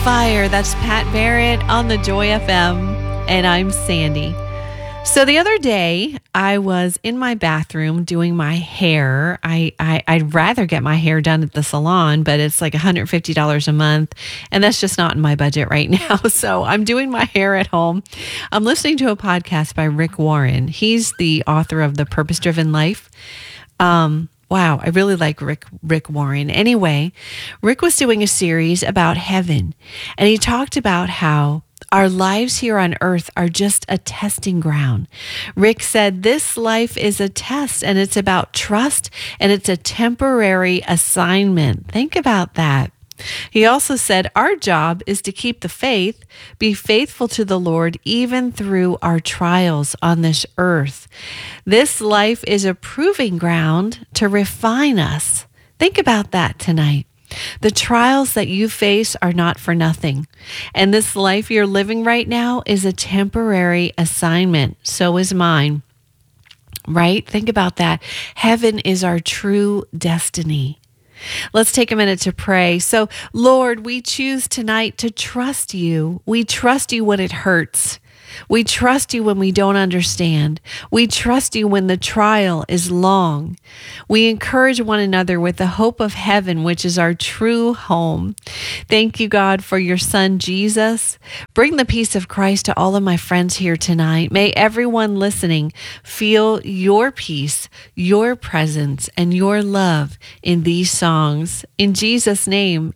Fire. That's Pat Barrett on the Joy FM, and I'm Sandy. So the other day, I was in my bathroom doing my hair. I'd rather get my hair done at the salon, but it's like $150 a month, and that's just not in my budget right now. So I'm doing my hair at home. I'm listening to a podcast by Rick Warren. He's the author of The Purpose Driven Life. Wow, I really like Rick Warren. Anyway, Rick was doing a series about heaven, and he talked about how our lives here on earth are just a testing ground. Rick said this life is a test, and it's about trust, and it's a temporary assignment. Think about that. He also said our job is to keep the faith, be faithful to the Lord, even through our trials on this earth. This life is a proving ground to refine us. Think about that tonight. The trials that you face are not for nothing. And this life you're living right now is a temporary assignment. So is mine. Right? Think about that. Heaven is our true destiny. Let's take a minute to pray. So, Lord, we choose tonight to trust you. We trust you when it hurts. We trust you when we don't understand. We trust you when the trial is long. We encourage one another with the hope of heaven, which is our true home. Thank you, God, for your son, Jesus. Bring the peace of Christ to all of my friends here tonight. May everyone listening feel your peace, your presence, and your love in these songs. In Jesus' name,